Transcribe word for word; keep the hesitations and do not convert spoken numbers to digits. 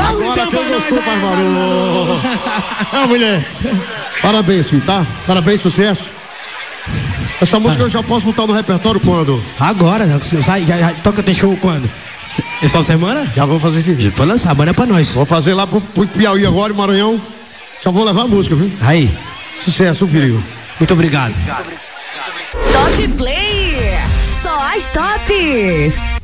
Agora quem gostou faz barulho. É, mulher. Parabéns, filho, tá? Parabéns, sucesso. Essa música eu já posso botar no repertório quando? Agora, sai, já, já, toca, tem show quando? Essa semana? Já vou fazer esse vídeo. Tô lançar, mano, é pra nós. Vou fazer lá pro, pro Piauí agora, em Maranhão. Já vou levar a música, viu? Aí. Sucesso, filho. Muito obrigado. Top Play. Só as tops.